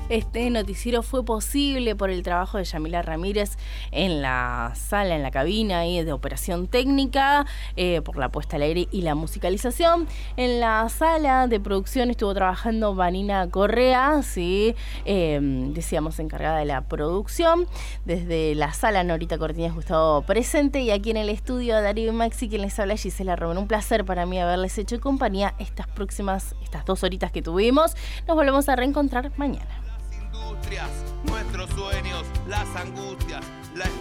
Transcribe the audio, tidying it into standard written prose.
Este noticiero fue posible por el trabajo de Yamila Ramírez en la sala, en la cabina ahí de operación técnica, por la puesta al aire y la musicalización. En la sala de producción estuvo trabajando Vanina Correa, ¿sí? Decíamos encargada de la producción. Desde la sala, Norita Cortiñas Gustavo presente, y aquí en el estudio Darío y Maxi, quien les habla, Gisela Romero. Un placer para mí haberles hecho compañía estas 2 horitas que tuvimos. Nos volvemos a reencontrar mañana. Nuestros sueños, las angustias, la